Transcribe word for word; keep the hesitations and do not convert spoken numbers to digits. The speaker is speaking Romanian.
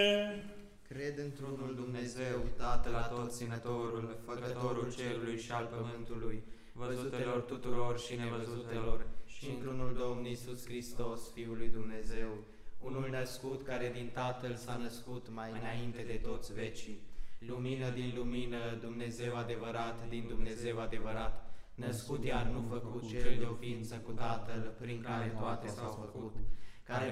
Cred într-unul Dumnezeu, Tatăl Atotținătorul, Făcătorul cerului și al pământului, văzutelor tuturor și nevăzutelor, și într-unul Domn Iisus Hristos, Fiul lui Dumnezeu, unul născut care din Tatăl s-a născut mai înainte de toți vecii, lumină din lumină, Dumnezeu adevărat din Dumnezeu adevărat, născut iar nu făcut, cel de o ființă cu Tatăl, prin care toate s-au făcut.